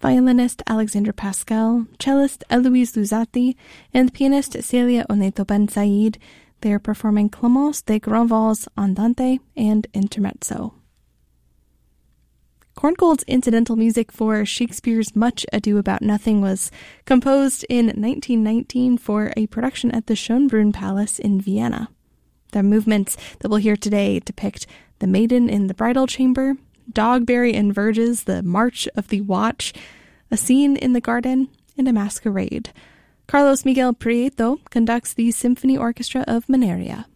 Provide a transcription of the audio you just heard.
violinist Alexandre Pascal, cellist Eloise Luzzati, and pianist Celia Oneto Ben Said. They are performing Clémence de Grandval's Andante and Intermezzo. Korngold's incidental music for Shakespeare's Much Ado About Nothing was composed in 1919 for a production at the Schönbrunn Palace in Vienna. The movements that we'll hear today depict the Maiden in the Bridal Chamber, Dogberry and Verges, the March of the Watch, a scene in the garden, and a masquerade. Carlos Miguel Prieto conducts the Symphony Orchestra of Mineria.